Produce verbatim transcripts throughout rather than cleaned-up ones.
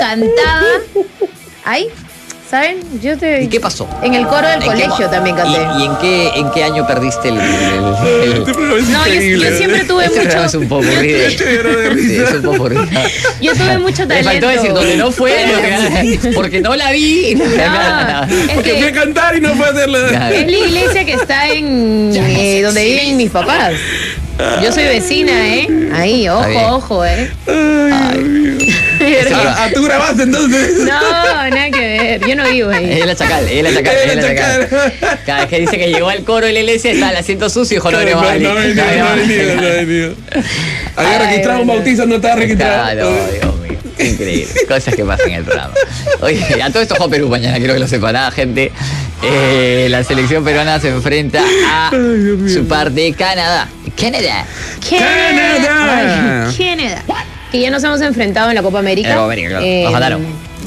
cantaba. Ahí, ¿saben? Yo te... ¿Y qué pasó? En el coro del ¿En colegio qué, también canté. ¿Y, y en, qué, en qué año perdiste el...? el, el, el... No, yo, yo siempre tuve Este mucho... es un poco aburrido. Sí, es un poco aburrido. Yo tuve mucho Me talento. faltó decir donde no fue, porque, porque no la vi. No, es Porque fui a que cantar y no fue a hacerlo. es la iglesia que está en eh, donde viven mis papás. Yo soy vecina, ¿eh? Ahí, Está bien. ojo, ojo, ¿eh? Ah, ah, tú grabaste entonces. No, nada que ver. Yo no vivo ahí. Es la chacal, es la chacal, es la chacal. Cada vez que dice que llegó al coro de la iglesia, está el asiento sucio y dijo, no, no, No, no, vale. no, no, no, no, no, no. Había Ay, registrado un bueno. bautizo, no estaba registrado. Claro, Dios mío. Increíble. Cosas que pasan en el programa. Oye, a todo esto juega Perú mañana, quiero que lo sepan, nada, gente. Eh, la selección peruana se enfrenta a su par de Canadá. Canadá. Canadá. Ay, Canadá. Que ya nos hemos enfrentado en la Copa América. En la Copa América, claro. Eh, Nos ganaron.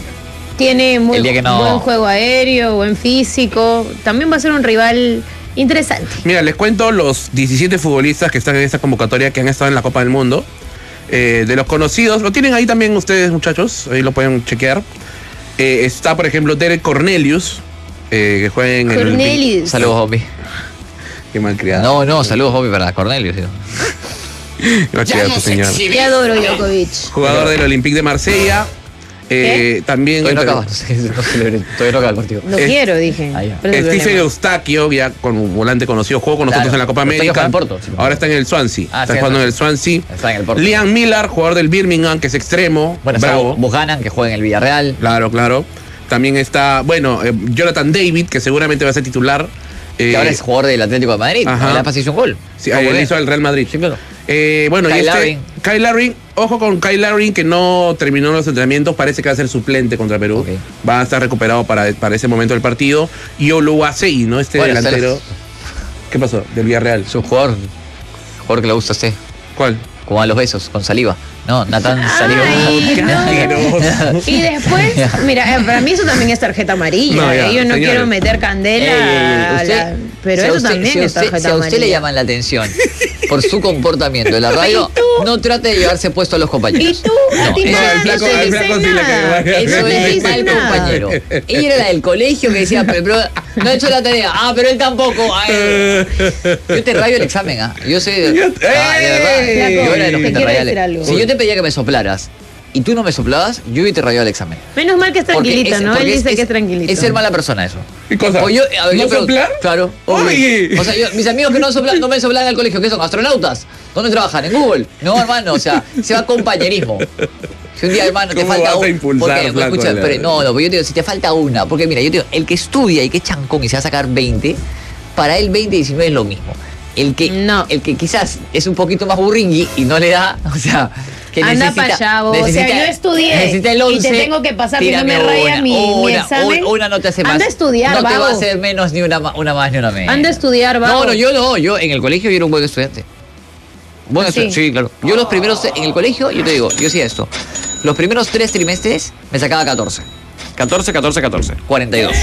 Tiene muy El día que no- buen juego aéreo, buen físico. También va a ser un rival interesante. Mira, les cuento los diecisiete futbolistas que están en esta convocatoria que han estado en la Copa del Mundo. Eh, de los conocidos, lo tienen ahí también ustedes, muchachos, ahí lo pueden chequear. Eh, está, por ejemplo, Derek Cornelius, eh, que juega en el... Cornelius. Saludos, Hopi. Qué malcriado. No, no, saludos, Hopi, para Cornelio. ¿Sí? Qué malcriado tu señor. Te adoro, Djokovic. Jugador del Olympique de Marsella. Eh, también... Todavía no acaba, no sé, no celebré, todavía no acaba el partido. No Es- quiero, dije. Ah, ya. Pero es el Stephen problema. Eustaquio, ya con un volante conocido, jugó con nosotros Claro, en la Copa pero está América. en el Porto, sí. Ahora está en el Swansea. Ah, está sí, jugando sí. en el Swansea. Está en el Porto. Liam Miller, jugador del Birmingham, que es extremo. Bueno, está bravo. Buchanan, que juega en el Villarreal. Claro, claro. También está, bueno, eh, Jonathan David, que seguramente va a ser titular. Eh, Que ahora es jugador del Atlético de Madrid. Ajá. En la fase hizo un gol. sí, Jugó ahí bien. hizo el Real Madrid. Sí, claro. Eh, bueno, y Kyle este, Larin. Kyle Larin, ojo con Kyle Larin, que no terminó los entrenamientos, parece que va a ser suplente contra Perú. Ok. Va a estar recuperado para, para ese momento del partido. Y Oluwasei, ¿no? Este Bueno, delantero. ¿Qué pasó? Del Villarreal. Es un jugador, jugador que le gusta a usted. ¿Cuál? Como a los besos, con saliva. No, Natán Saliva. Ay, no. Y después, mira, eh, para mí eso también es tarjeta amarilla. No, ya, eh, Yo no señores. quiero meter candela. Ey, ey, ey, a usted- la- pero si a eso usted- también si a es usted- tarjeta Si a usted amarilla. le llaman la atención por su comportamiento en la radio, no trate de llevarse puesto a los compañeros. ¿Y tú? ¿A No, ti eso- no, al no flaco- te al dicen flaco sí le nada? cae mal. Eso No te es dicen mal nada. compañero. Ella era la del colegio que decía, pero, pero no ha hecho la tarea. Ah, pero él tampoco. Ay. Yo te rayo el examen, ¿ah? Yo soy de, Yo- ah, de verdad. ¡Ey! Yo era de los Te que te quiero rayaba el- decir algo. Si yo te pedía que me soplaras y tú no me soplabas, yo iba y te rayaba el examen. Menos mal que es Porque tranquilito, es- ¿no? Él porque dice que es tranquilito. Es ser mala persona eso. ¿Qué cosa? O yo, a ver, ¿No yo pregunto- soplar? Claro. Oye. O sea, yo- mis amigos que no, soplan, no me soplan al colegio, ¿qué son? ¿Astronautas? ¿Dónde trabajan? ¿En Google? No, hermano, o sea, se va compañerismo. Si un día, hermano, te ¿Cómo falta vas a una. impulsar, flaco, Escucha, la- pero, no, no, pero yo te digo, si te falta una, porque mira, yo te digo, el que estudia y que es chancón y se va a sacar veinte, para él veinte y diecinueve es lo mismo. El que, No. el que quizás es un poquito más burringui y no le da, o sea, que Anda necesita, pa' allá, vos. O sea, necesita- yo estudié necesita el y te once, tengo que pasar que no me tírame raya una, mi- mi una, examen. una, una no te hace más. Anda a estudiar, No te va a vago. hacer menos ni una, ma- una más ni una menos. Anda a estudiar, No, vago. no, yo no, yo en el colegio yo era un buen estudiante. Buen ¿Ah, sí? estudiante, sí, claro. Yo los primeros, en el colegio, yo te digo, yo hacía esto. Los primeros tres trimestres me sacaba catorce. catorce, catorce, catorce. cuarenta y dos.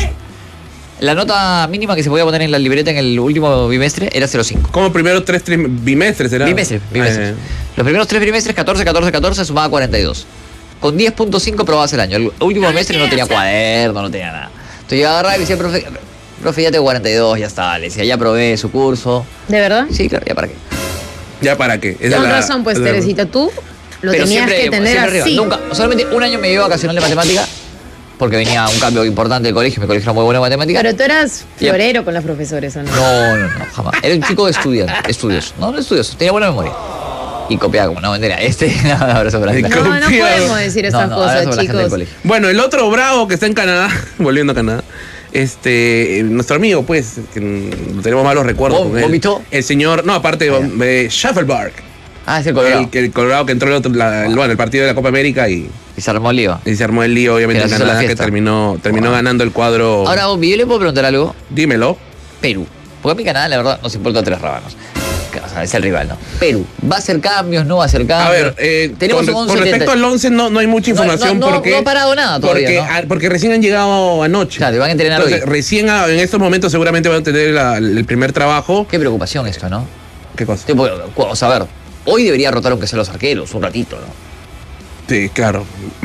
La nota mínima que se podía poner en la libreta en el último bimestre era cero coma cinco. Como primero tres trim- bimestres, ¿será? Bimestre, bimestre. Eh, Los primeros tres bimestres, catorce, catorce, catorce, sumaba cuarenta y dos. Con diez punto cinco probabas el año. El último bimestre no tenía cuaderno, no tenía nada. Entonces yo agarraba y decía, profe, profe, ya tengo cuarenta y dos, ya está. Le decía, ya probé su curso. ¿De verdad? Sí, claro, ya para qué. ¿Ya para qué? Esa Con es la- razón, pues, esa es la- Teresita, tú lo Pero tenías siempre, que tener siempre así. arriba. Nunca, solamente un año me llevé vacacional de matemática, porque venía un cambio importante del colegio. Mi colegio era muy bueno en matemática. Pero tú eras florero con los profesores, ¿o no? No, no, no, jamás. Era un chico de estudiante, estudios. No, no estudios, tenía buena memoria. Y copiaba como una bandera. Este, no, un abrazo para la No, no Confiado. podemos decir No, esas no, cosas, abrazo para la gente del chicos. colegio. Bueno, el otro bravo que está en Canadá, volviendo a Canadá, este, eh, nuestro amigo, pues, que mm, tenemos malos recuerdos ¿Vom- con él. vomitó? El señor, no, aparte Ah, de Shufflebarg, Ah, es el Colorado. el, que- el Colorado que entró el, otro- la- el- bueno, el partido de la Copa América y, Y se armó el lío. y se armó el lío, obviamente, en Que nos hizo la Canadá, que fiesta. terminó, terminó Wow. ganando el cuadro. Ahora, Bombi, yo le puedo preguntar algo. Dímelo. Perú. Porque a mi Canadá, la verdad, nos importa tres rábanos. O sea, es el rival, ¿no? Perú. ¿Va a hacer cambios? ¿No va a hacer cambios? A ver, eh, tenemos con, un con once respecto setenta. al once no, no hay mucha No, no, información no, porque... no ha parado nada todavía, porque, ¿no? ah, porque recién han llegado anoche. Claro, y van a entrenar Entonces, hoy. recién ah, en estos momentos seguramente van a tener la- el primer trabajo. Qué preocupación esto, ¿no? ¿Qué cosa? Tipo, o sea, a ver, hoy debería rotar aunque sea los arqueros, un ratito, ¿no? Sí, claro.